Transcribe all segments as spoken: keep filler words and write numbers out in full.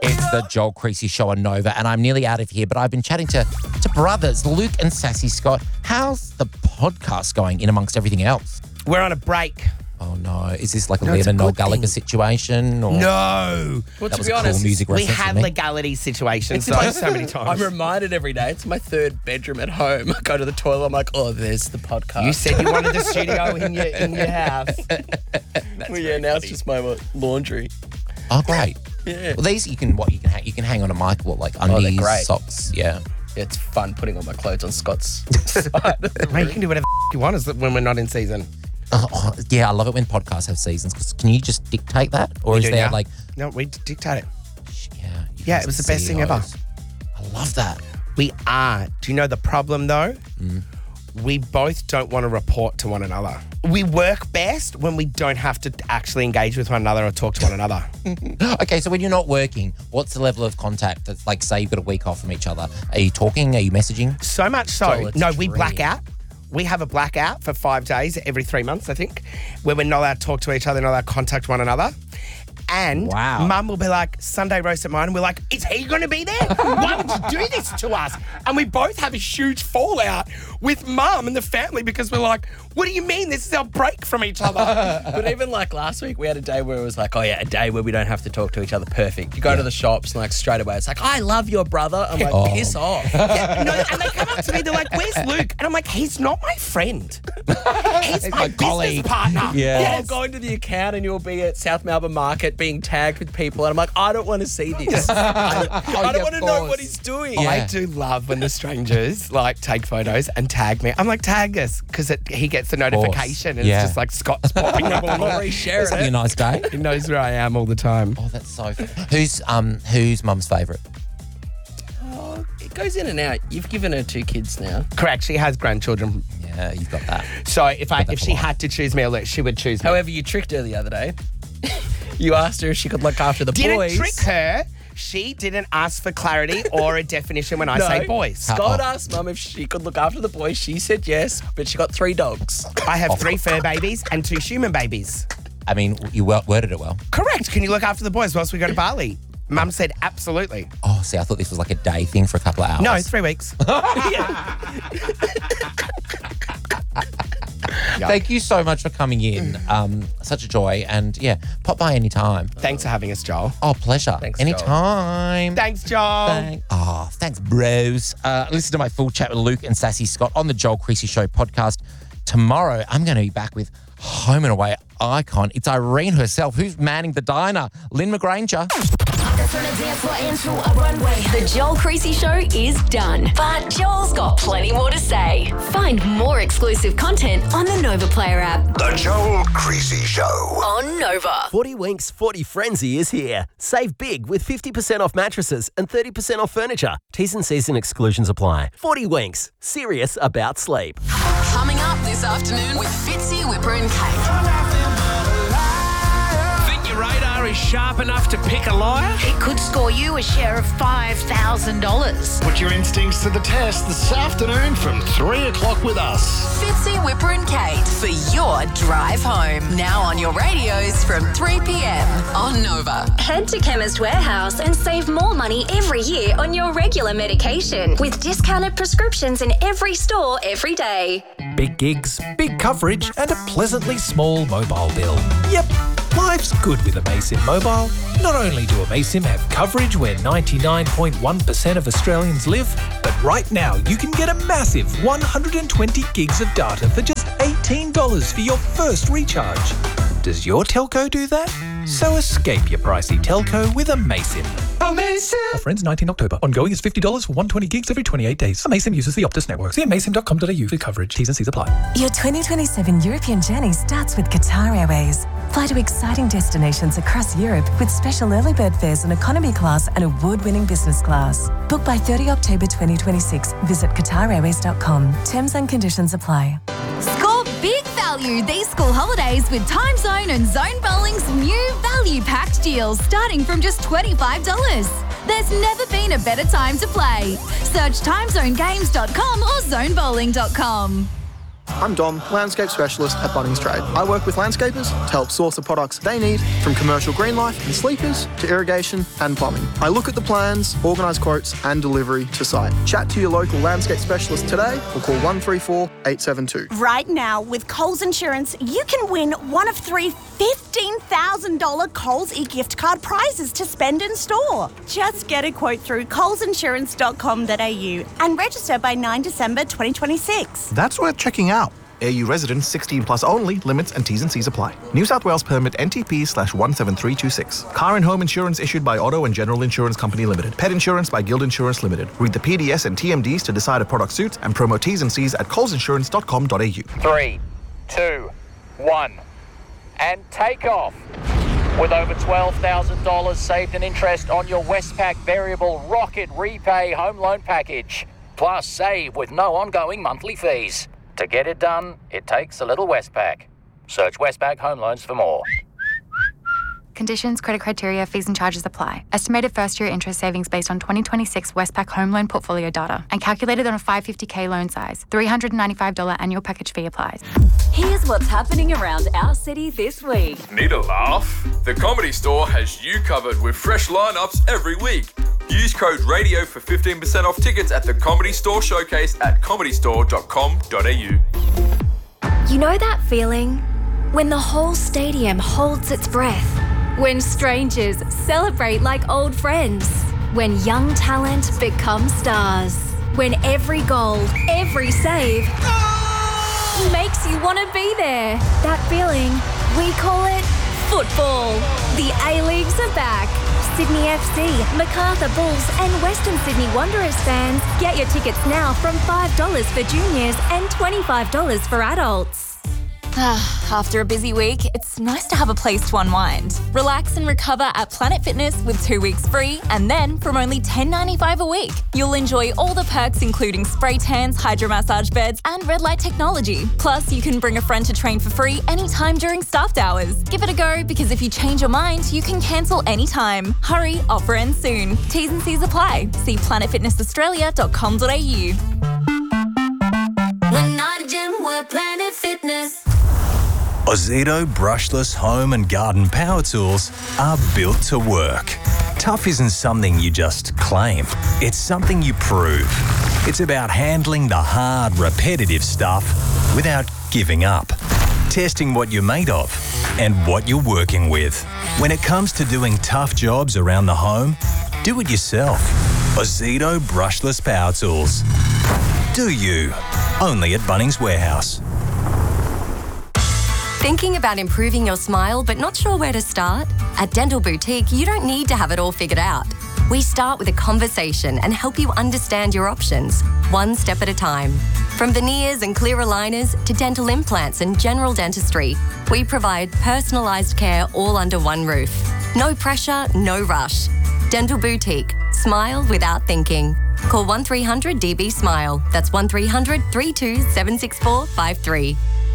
It's the Joel Creasy Show on Nova, and I'm nearly out of here, but I've been chatting to, to brothers, Luke and Sassy Scott. How's the podcast going in amongst everything else? We're on a break. Oh, no. Is this like a No, Liam it's a and Noel good Gallagher thing. situation? Or No. Well, that to was be a cool honest, music We reference had for me. legality situations It's though my- so many times. I'm reminded every day. It's my third bedroom at home. I go to the toilet. I'm like, oh, there's the podcast. You said you wanted the studio in your in your house. well, yeah, now it's just my what, laundry. Oh, great. Yeah. Well, these you can what you can hang, you can hang on a mic, what like undies, great. socks, yeah. Yeah, it's fun putting all my clothes on Scott's side. Mate, you can do whatever you want as- when we're not in season. Oh, oh, yeah, I love it when podcasts have seasons. 'Cause can you just dictate that, or We is do there now. like, No, we dictate it. sh- yeah, you Yeah, guys it was are the best thing ever. C E Os. I love that. We are. Do you know the problem though? Mm. We both don't want to report to one another. We work best when we don't have to actually engage with one another or talk to one another. Okay, so when you're not working, what's the level of contact? That's like, say you've got a week off from each other. Are you talking? Are you messaging? So much so, Joel, it's no, a we dream. black out. We have a blackout for five days every three months, I think, where we're not allowed to talk to each other, not allowed to contact one another. And Wow. Mum will be like, Sunday roast at mine. And we're like, is he going to be there? Why would you do this to us? And we both have a huge fallout with Mum and the family because we're like, what do you mean? This is our break from each other. But even like last week, we had a day where it was like, oh yeah, a day where we don't have to talk to each other. Perfect. You go to the shops and like straight away, it's like, I love your brother. I'm like, Oh. piss off. Yeah, no, and they come up to me, they're like, where's Luke? And I'm like, he's not my friend. He's my, my business colleague. partner. Yeah. Yeah, I'll go into the account and you'll be at South Melbourne Market being tagged with people. And I'm like, I don't want to see this. I, I yeah, don't of want to know course. what he's doing. Yeah. I do love when the strangers like take photos and tag me. I'm like, tag us because he gets the notification and Yeah. it's just like Scott's popping up all I'll over. reshare It's having a it. nice day. He knows where I am all the time. Oh, that's so fun. Who's um who's mum's favourite? Oh, it goes in and out. You've given her two kids now. Correct. She has grandchildren. Yeah, you've got that. So if I that if for she life. had to choose me, Luke, she would choose me. However, you tricked her the other day. You asked her if she could look after the Didn't boys. trick her. She didn't ask for clarity or a definition when I No. say boys. Scott Oh. asked Mum if she could look after the boys. She said yes, but she got three dogs. I have three fur babies and two human babies. I mean, you wel- worded it well. Correct. Can you look after the boys whilst we go to Bali? Mum said absolutely. Oh, see, I thought this was like a day thing for a couple of hours. No, three weeks. Thank you so much for coming in. Um, such a joy. And yeah, pop by anytime. Thanks for having us, Joel. Oh, pleasure. Thanks, Joel. anytime. Thanks, Joel. Thank- oh, thanks, bros. Uh, listen to my full chat with Luke and Sassy Scott on the Joel Creasy Show podcast. Tomorrow, I'm going to be back with home and away icon. It's Irene herself who's manning the diner, Lynn McGranger. The Joel Creasy Show is done, but Joel's got plenty more to say. Find more exclusive content on the Nova Player app. The Joel Creasy Show. On Nova. forty Winks forty Frenzy is here. Save big with fifty percent off mattresses and thirty percent off furniture. T's and C's and exclusions apply. forty Winks. Serious about sleep. Coming up this afternoon with Fitzy, Whipper and Kate. Think your radar is sharp enough to pick a liar? It could score you a share of five thousand dollars. Put your instincts to the test this afternoon from three o'clock with us. Fitzy, Whipper and Kate for your drive home. Now on your radios from three p.m. on Nova. Head to Chemist Warehouse and save more money every year on your regular medication with discounted prescriptions in every store every day. Big gigs, big coverage, and a pleasantly small mobile bill. Yep, life's good with Amasim Mobile. Not only do Amasim have coverage where ninety-nine point one percent of Australians live, but right now you can get a massive one hundred twenty gigs of data for just eighteen dollars for your first recharge. Does your telco do that? So escape your pricey telco with Amasim. Amasim! Offer ends nineteenth October. Ongoing is fifty dollars for one hundred twenty gigs every twenty-eight days. Amasim uses the Optus network. See amasim dot com dot a u for coverage. T's and C's apply. Your twenty twenty-seven European journey starts with Qatar Airways. Fly to exciting destinations across Europe with special early bird fares in economy class and award-winning business class. Book by thirtieth October twenty twenty-six. Visit qatar airways dot com. Terms and conditions apply. Score big value these school holidays with Time Zone and Zone Bowling's new value packed deals starting from just twenty-five dollars. There's never been a better time to play. Search time zone games dot com or zone bowling dot com. I'm Dom, landscape specialist at Bunnings Trade. I work with landscapers to help source the products they need, from commercial green life and sleepers to irrigation and plumbing. I look at the plans, organise quotes and delivery to site. Chat to your local landscape specialist today or call one three four, eight seven two. Right now, with Coles Insurance, you can win one of three fifteen thousand dollars Coles e-gift card prizes to spend in store. Just get a quote through coles insurance dot com dot a u and register by the ninth of December twenty twenty-six. That's worth checking out. A U residents sixteen plus only. Limits and T's and C's apply. New South Wales permit N T P slash one seven three two six. Car and home insurance issued by Auto and General Insurance Company Limited. Pet insurance by Guild Insurance Limited. Read the P D S and T M Ds to decide a product suits and promo T's and C's at coles insurance dot com dot a u. Three, two, one, and take off. With over twelve thousand dollars saved in interest on your Westpac Variable Rocket Repay Home Loan Package. Plus, save with no ongoing monthly fees. To get it done, it takes a little Westpac. Search Westpac Home Loans for more. Conditions, credit criteria, fees and charges apply. Estimated first-year interest savings based on twenty twenty-six Westpac home loan portfolio data and calculated on a five hundred fifty thousand loan size. three hundred ninety-five dollars annual package fee applies. Here's what's happening around our city this week. Need a laugh? The Comedy Store has you covered with fresh lineups every week. Use code RADIO for fifteen percent off tickets at the Comedy Store Showcase at comedy store dot com dot a u. You know that feeling? When the whole stadium holds its breath. When strangers celebrate like old friends. When young talent becomes stars. When every goal, every save makes you want to be there. That feeling, we call it football. The A-Leagues are back. Sydney F C, Macarthur Bulls and Western Sydney Wanderers fans, get your tickets now from five dollars for juniors and twenty-five dollars for adults. After a busy week, it's nice to have a place to unwind. Relax and recover at Planet Fitness with two weeks free, and then from only ten dollars ninety-five a week, you'll enjoy all the perks including spray tans, hydromassage beds and red light technology. Plus, you can bring a friend to train for free anytime during staffed hours. Give it a go, because if you change your mind, you can cancel anytime. Hurry, offer ends soon. T's and C's apply. See planet fitness australia dot com dot a u. We're not a gym, we're Planet Fitness. Ozito brushless home and garden power tools are built to work. Tough isn't something you just claim. It's something you prove. It's about handling the hard, repetitive stuff without giving up. Testing what you're made of and what you're working with. When it comes to doing tough jobs around the home, do it yourself. Ozito brushless power tools. Do you? Only at Bunnings Warehouse. Thinking about improving your smile but not sure where to start? At Dental Boutique, you don't need to have it all figured out. We start with a conversation and help you understand your options, one step at a time. From veneers and clear aligners to dental implants and general dentistry, we provide personalised care all under one roof. No pressure, no rush. Dental Boutique. Smile without thinking. Call one three hundred D B SMILE. That's one three hundred, three two seven six four five three.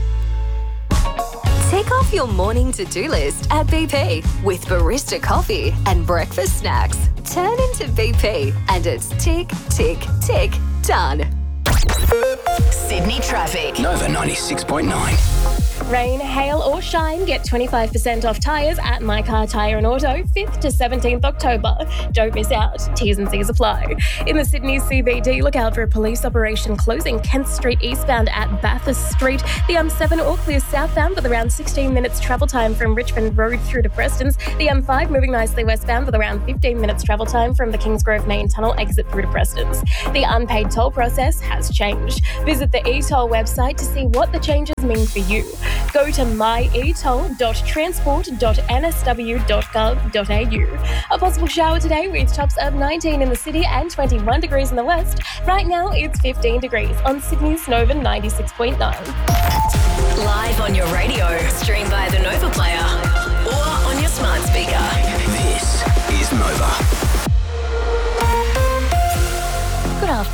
Tick off your morning to-do list at B P with barista coffee and breakfast snacks. Turn into B P and it's tick, tick, tick, done. Sydney traffic. Nova ninety-six point nine. Rain, hail or shine, get twenty-five percent off tyres at My Car Tyre and Auto, fifth to seventeenth October. Don't miss out. T's and C's apply. In the Sydney C B D, look out for a police operation closing Kent Street eastbound at Bathurst Street. The M seven all clear southbound with around sixteen minutes travel time from Richmond Road through to Preston's. The M five moving nicely westbound with around fifteen minutes travel time from the Kingsgrove Main Tunnel exit through to Preston's. The unpaid toll process has changed. Visit the e-toll website to see what the changes mean for you. Go to my e toll dot transport dot n s w dot gov dot a u. A possible shower today with tops of nineteen in the city and twenty-one degrees in the west. Right now it's fifteen degrees on Sydney's Nova ninety-six point nine. Live on your radio, stream via the Nova Player or on your smart speaker. This is Nova. Good afternoon.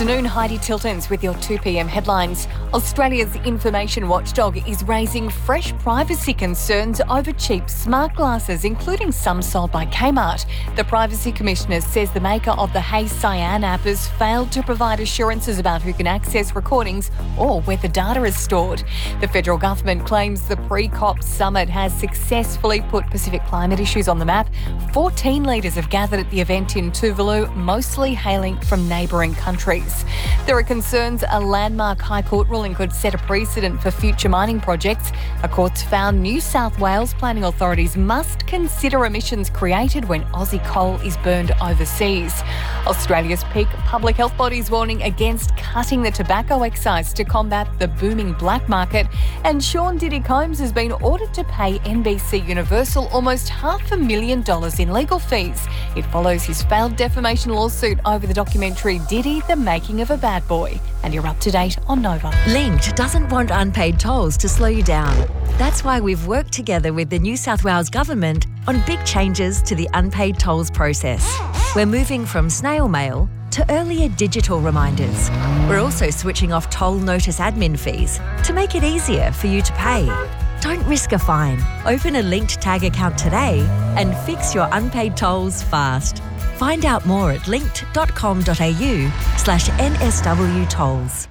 afternoon, Heidi Tiltons with your two p m headlines. Australia's information watchdog is raising fresh privacy concerns over cheap smart glasses, including some sold by Kmart. The Privacy Commissioner says the maker of the Hey Cyan app has failed to provide assurances about who can access recordings or where the data is stored. The federal government claims the pre-COP summit has successfully put Pacific climate issues on the map. fourteen leaders have gathered at the event in Tuvalu, mostly hailing from neighbouring countries. There are concerns a landmark High Court ruling could set a precedent for future mining projects. A court's found New South Wales planning authorities must consider emissions created when Aussie coal is burned overseas. Australia's peak public health bodies warning against cutting the tobacco excise to combat the booming black market. And Sean Diddy Combs has been ordered to pay N B C Universal almost half a million dollars in legal fees. It follows his failed defamation lawsuit over the documentary Diddy, The Making of a Bad Boy. And you're up to date on Nova. Linked doesn't want unpaid tolls to slow you down. That's why we've worked together with the New South Wales Government on big changes to the unpaid tolls process. We're moving from snail mail to earlier digital reminders. We're also switching off toll notice admin fees to make it easier for you to pay. Don't risk a fine. Open a Linked Tag account today and fix your unpaid tolls fast. Find out more at linked.com.au slash NSW tolls.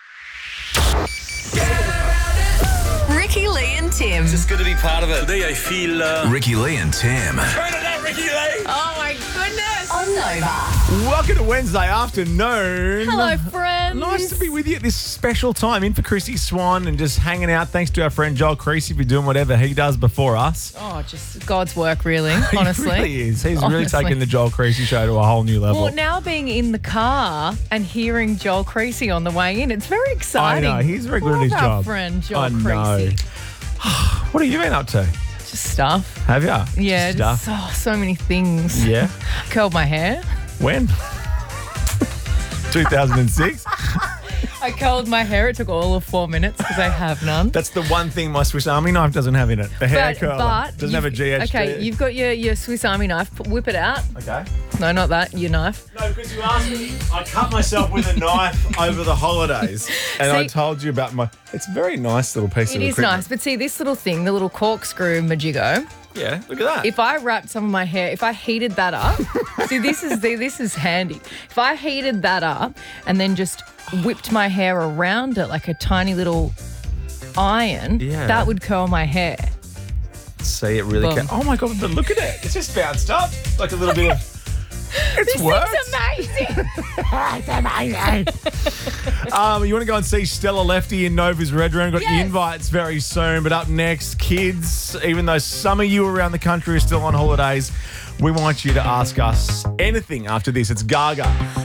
Ricky Lee and Tim. It's good to be part of it. Today I feel... Uh... Ricky Lee and Tim. Turn it up, Ricky Lee! Oh my goodness. On Nova. Welcome to Wednesday afternoon. Hello, friends. Nice to be with you at this special time. In for Chrissy Swan and just hanging out. Thanks to our friend Joel Creasy for doing whatever he does before us. Oh, just God's work, really, honestly. He really is. He's honestly. really taken the Joel Creasy show to a whole new level. Well, now being in the car and hearing Joel Creasy on the way in, it's very exciting. I know. He's very good Love at his our job. friend Joel I Creasy. know. What have you been up to? Just stuff. Have you? Yeah, Stuff. just, oh, so many things. Yeah. Curled my hair. When? two thousand six? I curled my hair. It took all of four minutes because I have none. That's the one thing my Swiss Army knife doesn't have in it. The hair But- curler. but doesn't have a G H D. Okay, you've got your, your Swiss Army knife. P- Whip it out. Okay. No, not that. Your knife. No, because you asked me. I cut myself with a knife over the holidays, and I See- told you about my. It's a very nice little piece It of is equipment. nice. But see, this little thing, the little corkscrew majigo. Yeah, look at that. If I wrapped some of my hair, if I heated that up, see, this is the, this is handy. If I heated that up and then just whipped my hair around it like a tiny little iron, Yeah. that would curl my hair. See, it really Boom. can. Oh my god! But look at it. It's just bounced up. Like a little bit of. It's this worked. is amazing. It's amazing. um, you want to go and see Stella Lefty in Nova's Red Room? Got Yes. the invites very soon. But up next, kids, even though some of you around the country are still on holidays, we want you to ask us anything after this. It's Gaga.